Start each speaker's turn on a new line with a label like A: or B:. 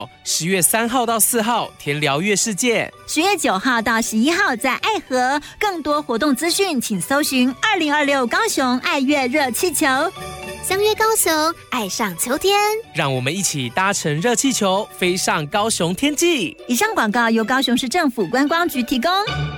A: 10月3号到4号田寮月世界
B: ，10月9号到11号在爱河。更多活动资讯请搜寻2026高雄爱乐热气球。
C: 相约高雄，爱上秋天，
A: 让我们一起搭乘热气球飞上高雄天际。
B: 以上广告由高雄市政府观光局提供。